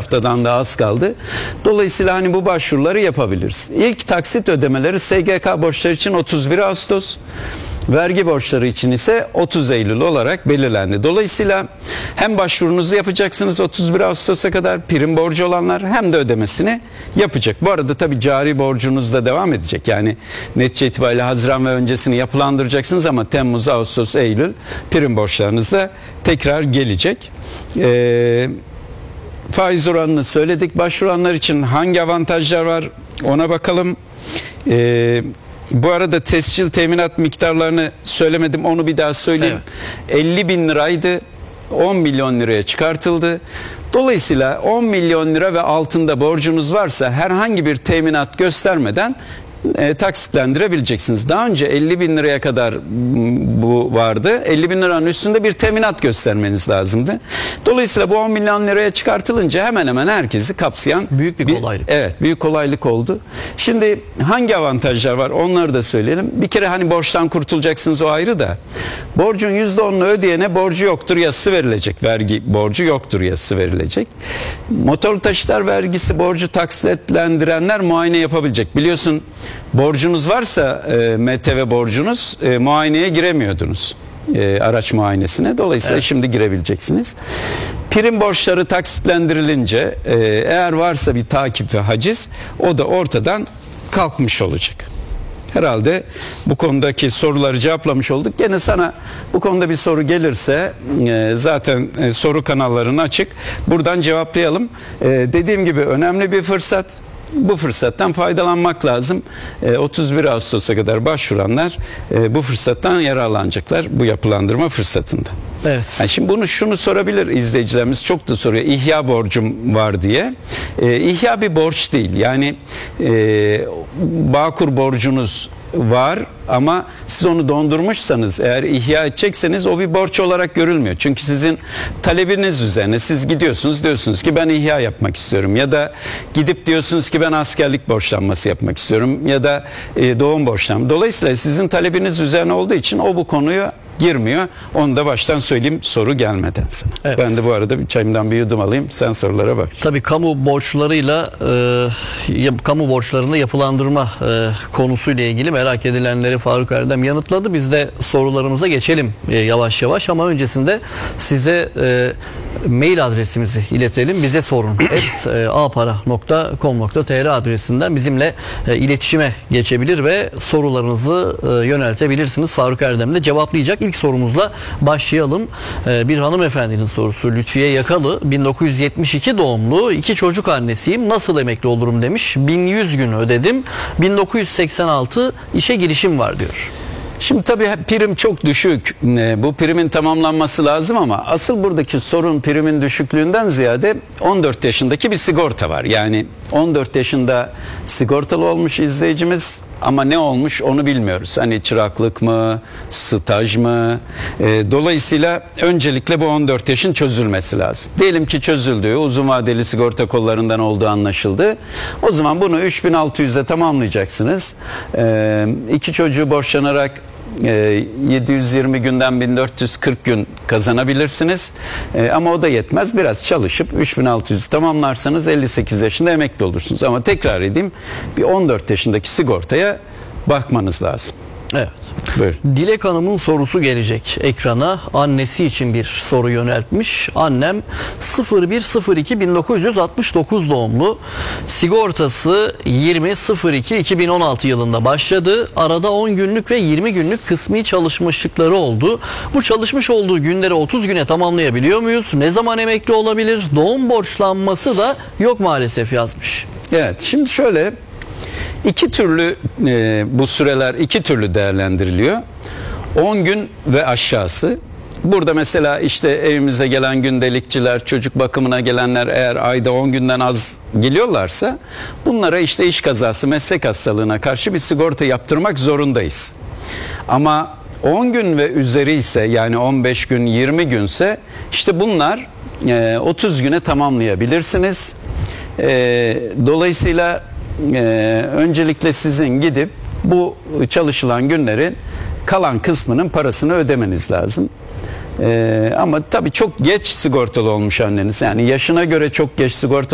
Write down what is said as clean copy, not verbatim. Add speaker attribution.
Speaker 1: haftadan da az kaldı. Dolayısıyla hani bu başvuruları yapabiliriz. İlk taksit ödemeleri SGK borçları için 31 Ağustos. Vergi borçları için ise 30 Eylül olarak belirlendi. Dolayısıyla hem başvurunuzu yapacaksınız 31 Ağustos'a kadar prim borcu olanlar, hem de ödemesini yapacak. Bu arada tabii cari borcunuz da devam edecek. Yani netice itibariyle Haziran ve öncesini yapılandıracaksınız ama Temmuz, Ağustos, Eylül prim borçlarınız da tekrar gelecek. Faiz oranını söyledik. Başvuranlar için hangi avantajlar var ona bakalım. Bu arada tescil teminat miktarlarını söylemedim, onu bir daha söyleyeyim. Evet. 50 bin liraydı, 10 milyon liraya çıkartıldı. Dolayısıyla 10 milyon lira ve altında borcunuz varsa herhangi bir teminat göstermeden taksitlendirebileceksiniz. Daha önce 50 bin liraya kadar bu vardı. 50 bin liranın üstünde bir teminat göstermeniz lazımdı. Dolayısıyla bu 10 milyon liraya çıkartılınca hemen hemen herkesi kapsayan
Speaker 2: büyük bir kolaylık.
Speaker 1: Evet, büyük kolaylık oldu. Şimdi hangi avantajlar var onları da söyleyelim. Bir kere hani borçtan kurtulacaksınız, o ayrı da. Borcun %10'unu ödeyene borcu yoktur yazısı verilecek. Vergi borcu yoktur yazısı verilecek. Motorlu taşıtlar vergisi borcu taksitlendirenler muayene yapabilecek. Biliyorsun, borcunuz varsa MTV borcunuz, muayeneye giremiyordunuz, araç muayenesine. Dolayısıyla evet, şimdi girebileceksiniz. Prim borçları taksitlendirilince eğer varsa bir takip ve haciz, o da ortadan kalkmış olacak. Herhalde bu konudaki soruları cevaplamış olduk. Gene sana bu konuda bir soru gelirse zaten soru kanalların açık. Buradan cevaplayalım. Dediğim gibi önemli bir fırsat. Bu fırsattan faydalanmak lazım. 31 Ağustos'a kadar başvuranlar bu fırsattan yararlanacaklar, bu yapılandırma fırsatında.
Speaker 2: Evet.
Speaker 1: Yani şimdi şunu sorabilir izleyicilerimiz, çok da soruyor, ihya borcum var diye. İhya bir borç değil. Yani Bağkur borcunuz var ama siz onu dondurmuşsanız, eğer ihya edecekseniz, o bir borç olarak görülmüyor. Çünkü sizin talebiniz üzerine siz gidiyorsunuz, diyorsunuz ki ben ihya yapmak istiyorum, ya da gidip diyorsunuz ki ben askerlik borçlanması yapmak istiyorum, ya da doğum borçlanması. Dolayısıyla sizin talebiniz üzerine olduğu için o bu konuya girmiyor. Onu da baştan söyleyeyim, soru gelmeden sana. Evet. Ben de bu arada bir çayımdan bir yudum alayım, sen sorulara bak.
Speaker 2: Tabii kamu borçlarıyla kamu borçlarını yapılandırma konusuyla ilgili merak edilenleri Faruk Erdem yanıtladı. Biz de sorularımıza geçelim yavaş yavaş, ama öncesinde size mail adresimizi iletelim. Bize sorun apara.com.tr adresinden bizimle iletişime geçebilir ve sorularınızı yöneltebilirsiniz. Faruk Erdem de cevaplayacak. İlk sorumuzla başlayalım. Bir hanımefendinin sorusu. Lütfiye Yakalı, 1972 doğumlu, 2 çocuk annesiyim. Nasıl emekli olurum demiş. 1100 gün ödedim. 1986 işe girişim var diyor.
Speaker 1: Şimdi tabii prim çok düşük. Bu primin tamamlanması lazım ama asıl buradaki sorun primin düşüklüğünden ziyade 14 yaşındaki bir sigorta var. Yani 14 yaşında sigortalı olmuş izleyicimiz ama ne olmuş onu bilmiyoruz. Hani çıraklık mı, staj mı? Dolayısıyla öncelikle bu 14 yaşın çözülmesi lazım. Diyelim ki çözüldü, uzun vadeli sigorta kollarından olduğu anlaşıldı. O zaman bunu 3600'e tamamlayacaksınız. 2 çocuğu borçlanarak 720 günden 1440 gün kazanabilirsiniz. Ama o da yetmez. Biraz çalışıp 3600'ü tamamlarsanız 58 yaşında emekli olursunuz. Ama tekrar edeyim, bir 14 yaşındaki sigortaya bakmanız lazım.
Speaker 2: Evet.
Speaker 1: Buyur.
Speaker 2: Dilek Hanım'ın sorusu gelecek ekrana. Annesi için bir soru yöneltmiş. Annem 01.02.1969 doğumlu. Sigortası 20.02.2016 yılında başladı. Arada 10 günlük ve 20 günlük kısmi çalışmışlıkları oldu. Bu çalışmış olduğu günleri 30 güne tamamlayabiliyor muyuz? Ne zaman emekli olabilir? Doğum borçlanması da yok maalesef yazmış.
Speaker 1: Evet, şimdi şöyle, İki türlü bu süreler iki türlü değerlendiriliyor. 10 gün ve aşağısı. Burada mesela işte evimize gelen gündelikçiler, çocuk bakımına gelenler eğer ayda 10 günden az geliyorlarsa bunlara işte iş kazası, meslek hastalığına karşı bir sigorta yaptırmak zorundayız. Ama 10 gün ve üzeri ise, yani 15 gün 20 günse işte bunlar 30 güne tamamlayabilirsiniz. Dolayısıyla öncelikle sizin gidip bu çalışılan günlerin kalan kısmının parasını ödemeniz lazım. Ama tabii çok geç sigortalı olmuş anneniz, yani yaşına göre çok geç sigortalı